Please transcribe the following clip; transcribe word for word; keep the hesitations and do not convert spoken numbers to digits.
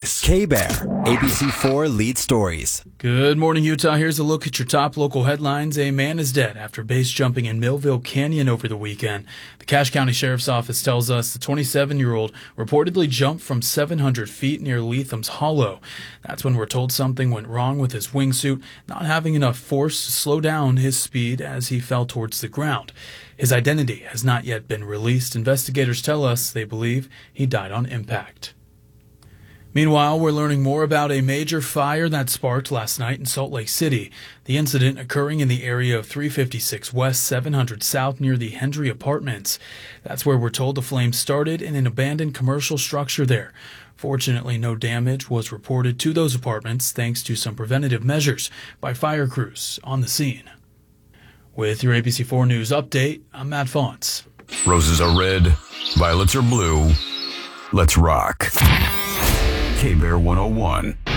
K-Bear, A B C four Lead Stories. Good morning, Utah. Here's a look at your top local headlines. A man is dead after base jumping in Millville Canyon over the weekend. The Cache County Sheriff's Office tells us the twenty-seven-year-old reportedly jumped from seven hundred feet near Letham's Hollow. That's when we're told something went wrong with his wingsuit, not having enough force to slow down his speed as he fell towards the ground. His identity has not yet been released. Investigators tell us they believe he died on impact. Meanwhile, we're learning more about a major fire that sparked last night in Salt Lake City. The incident occurring in the area of three fifty-six West, seven hundred South near the Hendry Apartments. That's where we're told the flames started in an abandoned commercial structure there. Fortunately, no damage was reported to those apartments thanks to some preventative measures by fire crews on the scene. With your A B C four News update, I'm Matt Fonts. Roses are red, violets are blue. Let's rock. K-Bear one oh one.